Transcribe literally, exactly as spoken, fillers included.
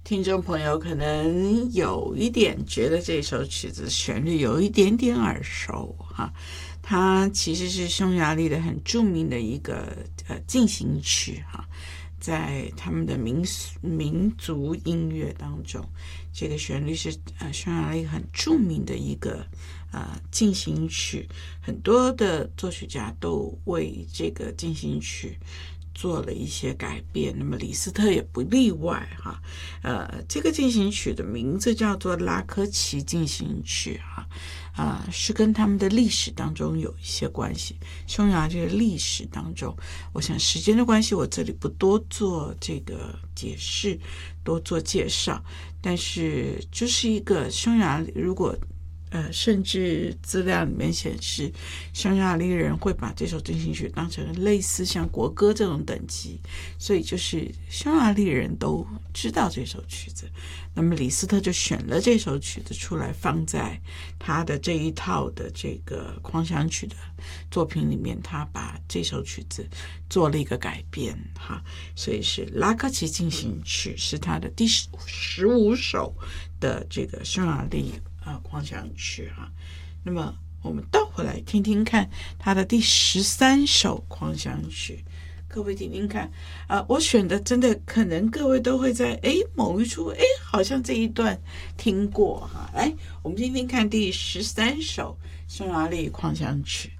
听众朋友可能有一点觉得这首曲子旋律有一点点耳熟哈，它其实是匈牙利的很著名的一个呃进行曲哈，在他们的民民族音乐当中，这个旋律是呃匈牙利很著名的一个呃进行曲，很多的作曲家都为这个进行曲做了一些改变，那么李斯特也不例外哈。呃，这个进行曲的名字叫做拉科齐进行曲哈，啊、呃，是跟他们的历史当中有一些关系。匈牙利的历史当中，我想时间的关系，我这里不多做这个解释，多做介绍，但是就是一个匈牙利，如果呃，甚至资料里面显示，匈牙利人会把这首进行曲当成类似像国歌这种等级，所以就是匈牙利人都知道这首曲子。那么李斯特就选了这首曲子出来，放在他的这一套的这个狂想曲的作品里面，他把这首曲子做了一个改编哈，所以是拉科齐进行曲是他的第十五首的这个匈牙利啊，狂想曲哈，那么我们倒回来听听看他的第十三首狂想曲，各位听听看啊、呃，我选的真的可能各位都会在哎某一处哎好像这一段听过哈，来我们听听看第十三首匈牙利狂想曲。